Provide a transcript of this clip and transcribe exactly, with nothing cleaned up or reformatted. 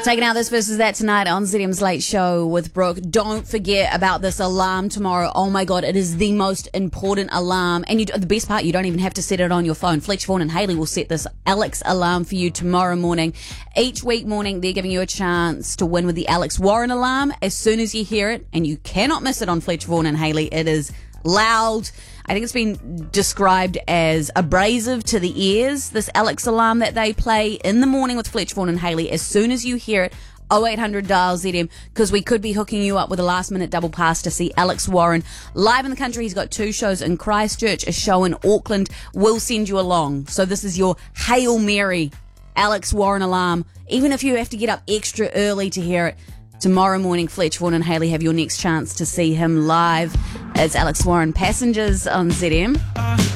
Taking out this versus that tonight on Z M's Late Show with Brooke. Don't forget about this alarm tomorrow. Oh my God, it is the most important alarm. And you, the best part, you don't even have to set it on your phone. Fletch Vaughan and Hayley will set this Alex alarm for you tomorrow morning. Each week morning, they're giving you a chance to win with the Alex Warren alarm. As soon as you hear it, and you cannot miss it on Fletch Vaughan and Hayley, it is loud. I think it's been described as abrasive to the ears, this Alex alarm that they play in the morning with Fletch Vaughan and Hayley. As soon as you hear it, oh eight hundred dial Z M, because we could be hooking you up with a last minute double pass to see Alex Warren live in the country. He's got two shows in Christchurch, a show in Auckland. We'll send you along. So this is your Hail Mary Alex Warren alarm. Even if you have to get up extra early to hear it, tomorrow morning, Fletch Vaughan and Hayley have your next chance to see him live. It's Alex Warren, Passengers on Z M.